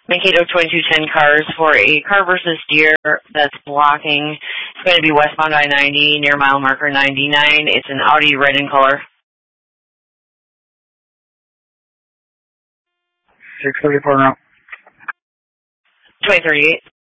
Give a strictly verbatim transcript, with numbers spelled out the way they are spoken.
Mankato twenty-two ten cars for a car versus deer that's blocking. It's going to be westbound I ninety near mile marker ninety-nine. It's an Audi red in color. six thirty-four now. twenty thirty-eight.